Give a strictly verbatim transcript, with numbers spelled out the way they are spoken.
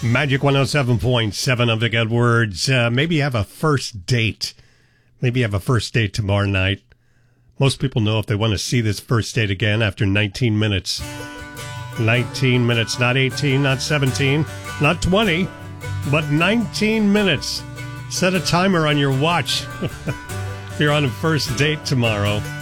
Magic one oh seven point seven. I'm Vic Edwards. Uh, maybe you have a first date. Maybe you have a first date tomorrow night. Most people know if they want to see this first date again after nineteen minutes. nineteen minutes, not eighteen, not seventeen, not twenty, but nineteen minutes. Set a timer on your watch if you're on a first date tomorrow.